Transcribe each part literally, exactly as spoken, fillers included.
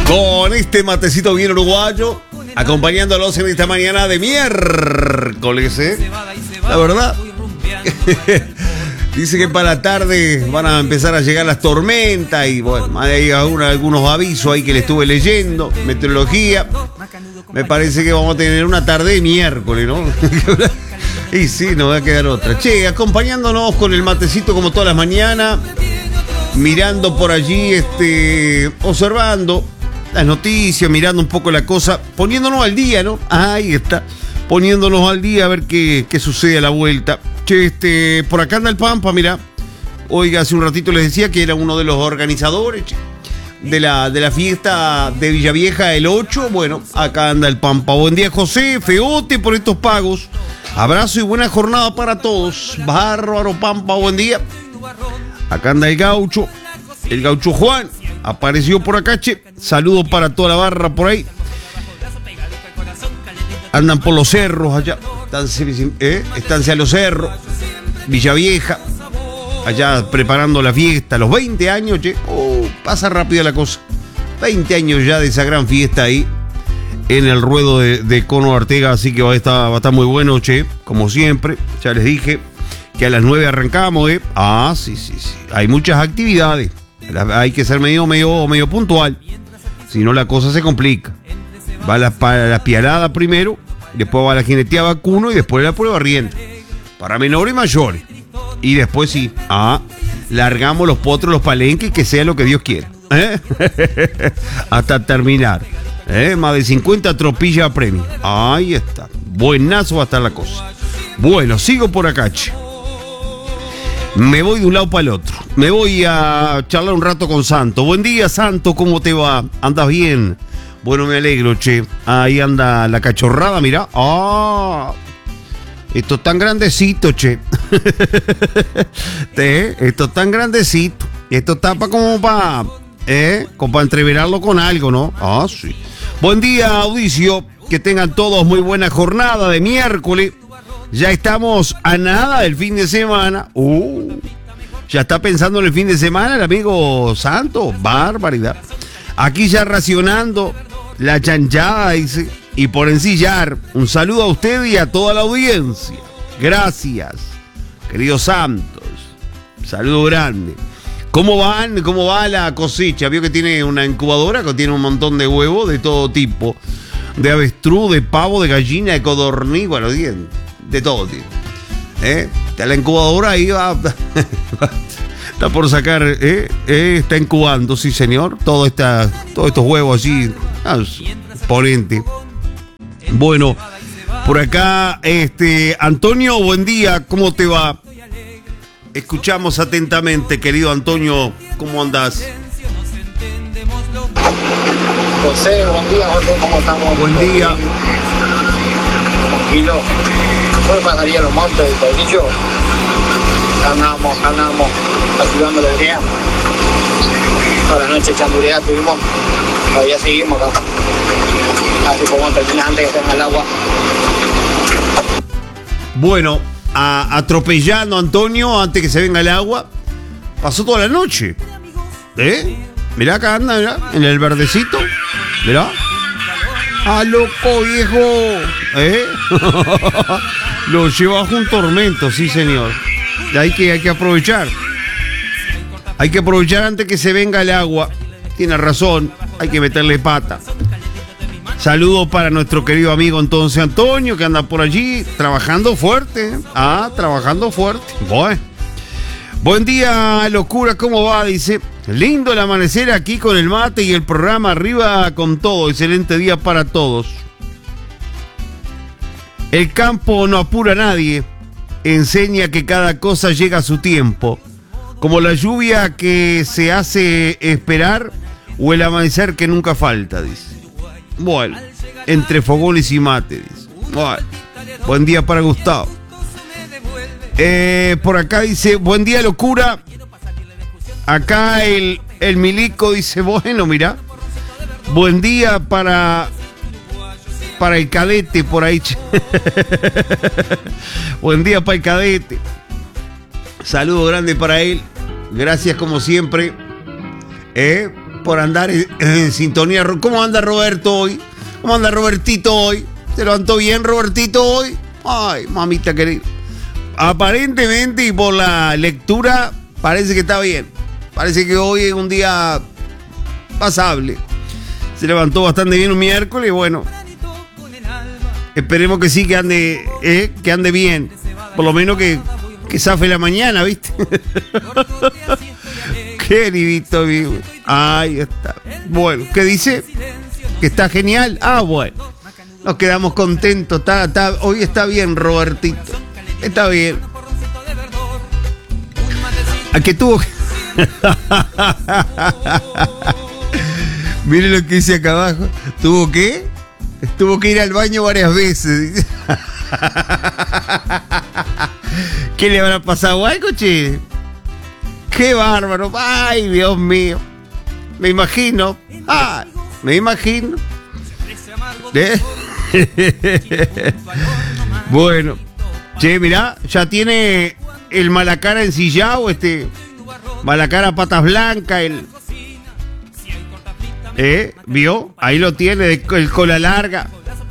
Con este matecito bien uruguayo, acompañándolos en esta mañana de miércoles, ¿eh? La verdad, dice que para la tarde van a empezar a llegar las tormentas y bueno, hay algunos avisos ahí que le estuve leyendo, meteorología. Me parece que vamos a tener una tarde de miércoles, ¿no? Y sí, nos va a quedar otra. Che, acompañándonos con el matecito como todas las mañanas, mirando por allí, este, observando las noticias, mirando un poco la cosa, poniéndonos al día, ¿no? Ahí está, poniéndonos al día a ver qué, qué sucede a la vuelta. Che, este, por acá anda el Pampa, mirá. Oiga, hace un ratito les decía que era uno de los organizadores, che, de la, de la fiesta de Villavieja el ocho. Bueno, acá anda el Pampa. Buen día, José, feote por estos pagos. Abrazo y buena jornada para todos. Bárbaro, Pampa, buen día. Acá anda el gaucho, el gaucho Juan. Apareció por acá, che. Saludos para toda la barra por ahí. Andan por los cerros allá. Estancia, ¿eh? Estancia Los Cerros, Villavieja. Allá preparando la fiesta. Los veinte años, che. Oh, pasa rápido la cosa. veinte años ya de esa gran fiesta ahí en el ruedo de, de Cono Ortega. Así que va a, estar, va a estar muy bueno, che. Como siempre. Ya les dije que a las nueve arrancamos, ¿eh? Ah, sí, sí, sí. Hay muchas actividades. Hay que ser medio, medio, medio puntual. Si no, la cosa se complica. Va la, la pialada primero, después va la jineteada vacuno y después la prueba riente. Para menores y mayores. Y después sí, ah, largamos los potros, los palenques, que sea lo que Dios quiera. ¿Eh? Hasta terminar. ¿Eh? Más de cincuenta tropillas a premio. Ahí está. Buenazo va a estar la cosa. Bueno, sigo por acá, che. Me voy de un lado para el otro. Me voy a charlar un rato con Santo. Buen día, Santo, ¿cómo te va? ¿Andas bien? Bueno, me alegro, che. Ahí anda la cachorrada, mirá. ¡Ah! Esto es tan grandecito, che. ¿Eh? Esto es tan grandecito. Esto está pa como para, ¿eh? Como para entreverarlo con algo, ¿no? Ah, sí. Buen día, Audicio. Que tengan todos muy buena jornada de miércoles. Ya estamos a nada del fin de semana. Uh, ya está pensando en el fin de semana el amigo Santo. Barbaridad. Aquí ya racionando la chanchada, dice, y por ensillar. Un saludo a usted y a toda la audiencia. Gracias, querido Santos. Saludo grande. ¿Cómo van? ¿Cómo va la cosecha? Vio que tiene una incubadora que tiene un montón de huevos de todo tipo. De avestruz, de pavo, de gallina, de codorniz, bueno, bien. De todo, tío. ¿Eh? La incubadora ahí va. Está por sacar. ¿eh? ¿Eh? Está incubando, sí, señor. Todo esta, todos estos huevos así. Ah, ponente. Bueno, por acá, este. Antonio, buen día. ¿Cómo te va? Escuchamos atentamente, querido Antonio. ¿Cómo andás? José, buen día, José. ¿Cómo estamos? Buen día. Tranquilo. Después pasaría los montes del Tablillo. Ganamos, ganamos, ayudando a la idea. Toda la noche chandurea tuvimos. Todavía seguimos acá. Así como termina antes que tenga el agua. Bueno, a, atropellando a Antonio antes que se venga el agua. Pasó toda la noche. ¿Eh? Mirá acá anda, mirá, en el verdecito. Mirá. ¡Ah, loco, viejo! ¿Eh? Lo lleva bajo un tormento, sí, señor. Hay que, hay que aprovechar. Hay que aprovechar antes que se venga el agua. Tiene razón, hay que meterle pata. Saludos para nuestro querido amigo entonces Antonio, que anda por allí trabajando fuerte. Ah, trabajando fuerte. Bueno. Buen día, locura, ¿cómo va? Dice, lindo el amanecer aquí con el mate y el programa arriba con todo. Excelente día para todos. El campo no apura a nadie. Enseña que cada cosa llega a su tiempo. Como la lluvia que se hace esperar o el amanecer que nunca falta, dice. Bueno, entre fogones y mate, dice. Bueno, buen día para Gustavo. Eh, por acá dice, buen día, locura. Acá el, el Milico dice, bueno, mira. Buen día para para el cadete por ahí. Buen día para el cadete. Saludo grande para él. Gracias como siempre. Eh, por andar en, en sintonía. ¿Cómo anda Roberto hoy? ¿Cómo anda Robertito hoy? ¿Se levantó bien Robertito hoy? Ay, mamita querida. Aparentemente y por la lectura parece que está bien. Parece que hoy es un día pasable. Se levantó bastante bien un miércoles y bueno, esperemos que sí, que ande, eh, que ande bien. Por lo menos que, que zafe la mañana, ¿viste? Qué livito, vivo. Ahí está. Bueno, ¿qué dice? Que está genial. Ah, bueno. Nos quedamos contentos. Está, está, hoy está bien, Robertito. Está bien. ¿A qué tuvo? Mire lo que dice acá abajo. ¿Tuvo qué? Tuvo que ir al baño varias veces. ¿Qué le habrá pasado algo, che? ¡Qué bárbaro! ¡Ay, Dios mío! Me imagino. ¡Ay! Me imagino. ¿Eh? Bueno. Che, mirá, ya tiene el Malacara ensillado, este Malacara patas blancas, el... ¿Eh? ¿Vio? Ahí lo tiene, el cola larga.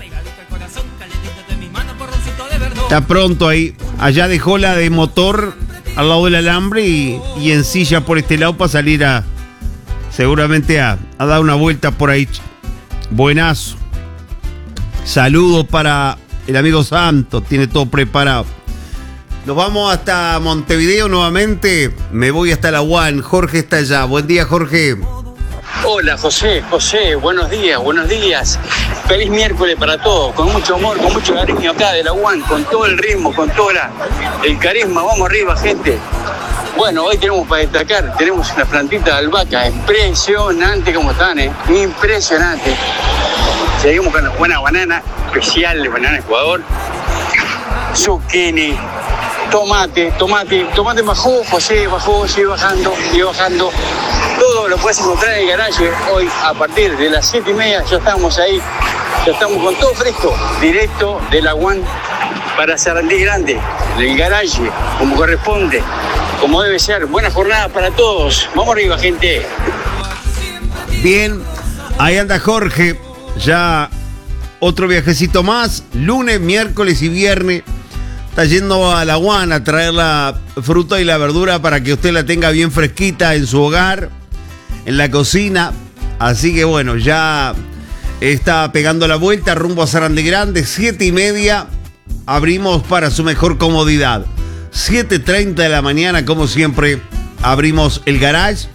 Está pronto ahí. Allá dejó la de motor al lado del alambre y, y ensilla por este lado para salir a... Seguramente a, a dar una vuelta por ahí. Buenazo. Saludos para el amigo Santos, tiene todo preparado. Nos vamos hasta Montevideo nuevamente. Me voy hasta la U A N. Jorge está allá. Buen día, Jorge. Hola, José, José, buenos días, buenos días. Feliz miércoles para todos, con mucho amor, con mucho cariño acá de la U A N, con todo el ritmo, con todo la, el carisma. Vamos arriba, gente. Bueno, hoy tenemos para destacar, tenemos una plantita de albahaca, impresionante como están, ¿eh? Impresionante. Seguimos con la buena banana, especial de banana Ecuador, zucchini, tomate, tomate, tomate bajó, José, bajó, sigue bajando, sigue bajando. Todo lo puedes encontrar en el garaje. Hoy a partir de las siete y media ya estamos ahí, ya estamos con todo fresco, directo de la U A N para Sarandí Grande, del garaje, como corresponde, como debe ser. Buena jornada para todos. Vamos arriba, gente. Bien, ahí anda Jorge. Ya otro viajecito más, lunes, miércoles y viernes. Está yendo a la U A N a traer la fruta y la verdura para que usted la tenga bien fresquita en su hogar, en la cocina. Así que bueno, ya está pegando la vuelta rumbo a Sarandí Grande. Siete y media abrimos para su mejor comodidad. Siete treinta de la mañana, como siempre, abrimos el garage.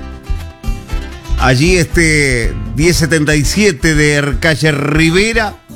Allí este diez setenta y siete de calle Rivera.